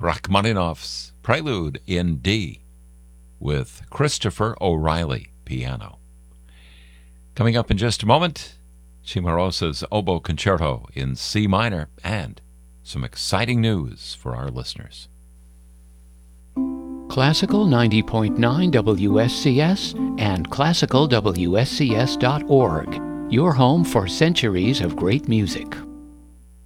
Rachmaninoff's Prelude in D with Christopher O'Reilly piano. Coming up in just a moment, Cimarosa's Oboe Concerto in C minor and some exciting news for our listeners. Classical 90.9 WSCS and classicalwscs.org, your home for centuries of great music.